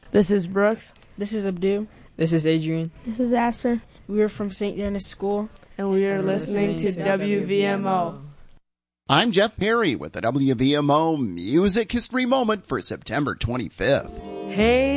This is Brooks. This is Abdu. This is Adrian. This is Asser. We are from St. Dennis School. And we are listening to WVMO. I'm Jeff Perry with the WVMO Music History Moment for September 25th. Hey.